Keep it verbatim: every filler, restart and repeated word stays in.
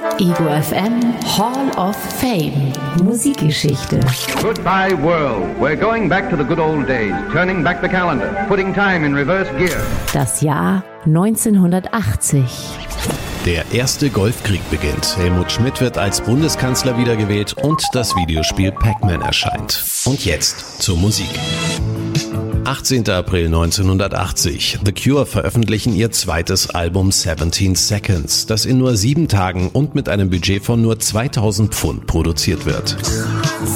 Ego F M Hall of Fame. Musikgeschichte. Goodbye world. We're going back to the good old days. Turning back the calendar. Putting time in reverse gear. Das Jahr neunzehnhundertachtzig. Der erste Golfkrieg beginnt. Helmut Schmidt wird als Bundeskanzler wiedergewählt und das Videospiel Pac-Man erscheint. Und jetzt zur Musik. achtzehnter April neunzehnhundertachtzig. The Cure veröffentlichen ihr zweites Album seventeen Seconds, das in nur sieben Tagen und mit einem Budget von nur zweitausend Pfund produziert wird.